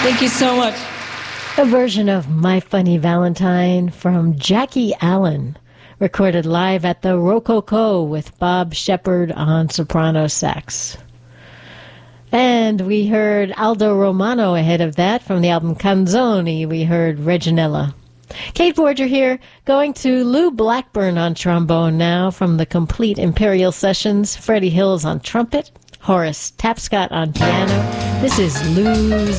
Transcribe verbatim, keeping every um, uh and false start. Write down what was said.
Thank you so much. A version of My Funny Valentine from Jackie Allen, recorded live at the Rococo with Bob Shepard on soprano sax. And we heard Aldo Romano ahead of that from the album Canzoni. We heard Reginella. Kate Borger here, going to Lou Blackburn on trombone now from the Complete Imperial Sessions, Freddie Hills on trumpet, Horace Tapscott on piano. This is Lou's